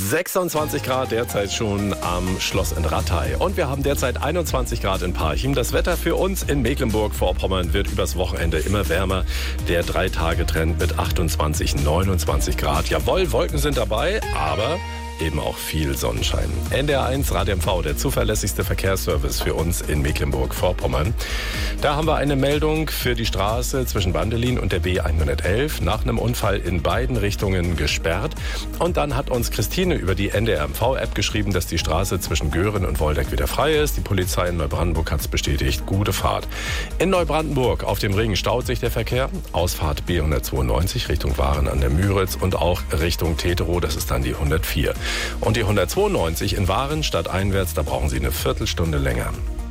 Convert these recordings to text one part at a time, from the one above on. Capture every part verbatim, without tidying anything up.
sechsundzwanzig Grad derzeit schon am Schloss in Rattay. Und wir haben derzeit einundzwanzig Grad in Parchim. Das Wetter für uns in Mecklenburg-Vorpommern wird übers Wochenende immer wärmer. Der Drei-Tage-Trend mit achtundzwanzig, neunundzwanzig Grad. Jawohl, Wolken sind dabei, aber eben auch viel Sonnenschein. N D R eins Rad M V, der zuverlässigste Verkehrsservice für uns in Mecklenburg-Vorpommern. Da haben wir eine Meldung für die Straße zwischen Bandelin und der B hundertelf nach einem Unfall in beiden Richtungen gesperrt. Und dann hat uns Christine über die N D R M V-App geschrieben, dass die Straße zwischen Göhren und Woldeck wieder frei ist. Die Polizei in Neubrandenburg hat es bestätigt. Gute Fahrt. In Neubrandenburg auf dem Ring staut sich der Verkehr. Ausfahrt B hundertzweiundneunzig Richtung Waren an der Müritz und auch Richtung Teterow, das ist dann die hundertvier. Und die hundertzweiundneunzig in Waren stadteinwärts, da brauchen Sie eine Viertelstunde länger.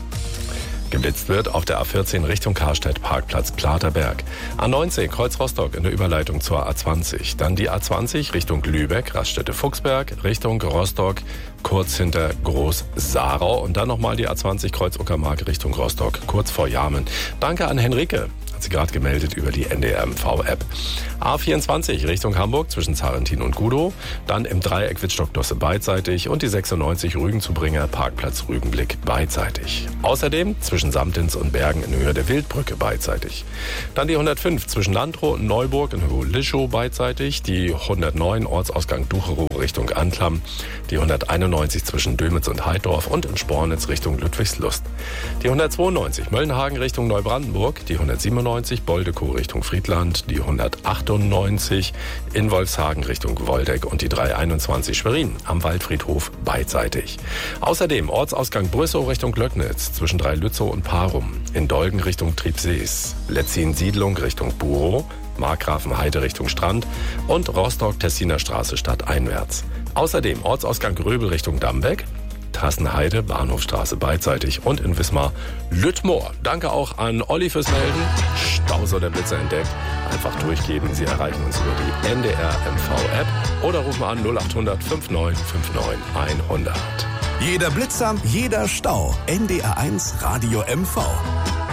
Geblitzt wird auf der A vierzehn Richtung Karstedt, Parkplatz Platerberg. A neunzehn Kreuz Rostock in der Überleitung zur A zwanzig. Dann die A zwanzig Richtung Lübeck, Raststätte Fuchsberg, Richtung Rostock, kurz hinter Groß-Sarau. Und dann nochmal die A zwanzig Kreuz Uckermark Richtung Rostock, kurz vor Jarmen. Danke an Henrike. Hat sie gerade gemeldet über die N D R M V-App. A vierundzwanzig Richtung Hamburg zwischen Zarentin und Gudow, dann im Dreieck Wittstock-Dosse beidseitig und die sechsundneunzig Rügen zu Bringer, Parkplatz Rügenblick beidseitig. Außerdem zwischen Samtins und Bergen in Höhe der Wildbrücke beidseitig. Dann die hundertfünf zwischen Landrow und Neuburg in Höhe Lischow beidseitig, die hundertneun Ortsausgang Ducherow Richtung Anklam, die hunderteinundneunzig zwischen Dömitz und Heidorf und in Spornitz Richtung Ludwigslust. Die hundertzweiundneunzig Möllenhagen Richtung Neubrandenburg, die hundertsiebenundneunzig Boldekow Richtung Friedland, die hundertachtundneunzig in Wolfshagen Richtung Woldeck und die dreihunderteinundzwanzig Schwerin am Waldfriedhof beidseitig. Außerdem Ortsausgang Brüssow Richtung Glöcknitz zwischen Dreilützow und Parum, in Dolgen Richtung Triebsees, Letzin-Siedlung Richtung Burow, Markgrafenheide Richtung Strand und Rostock-Tessiner Straße stadteinwärts. Außerdem Ortsausgang Gröbel Richtung Dambeck, Tassenheide, Bahnhofstraße beidseitig und in Wismar Lüttmoor. Danke auch an Olli fürs Melden. Stau soll der Blitzer entdeckt. Einfach durchgeben. Sie erreichen uns über die N D R M V-App oder rufen an null acht hundert neunundfünfzig neunundfünfzig hundert. Jeder Blitzer, jeder Stau. N D R eins Radio M V.